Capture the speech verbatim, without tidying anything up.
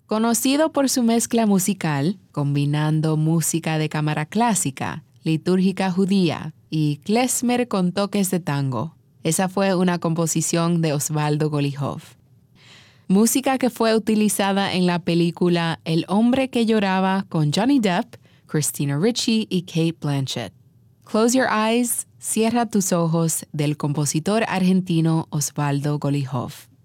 Conocido por su mezcla musical, combinando música de cámara clásica, litúrgica judía y klezmer con toques de tango. Esa fue una composición de Osvaldo Golijov. Música que fue utilizada en la película El hombre que lloraba con Johnny Depp, Christina Ricci y Cate Blanchett. Close Your Eyes, Cierra tus ojos, del compositor argentino Osvaldo Golijov.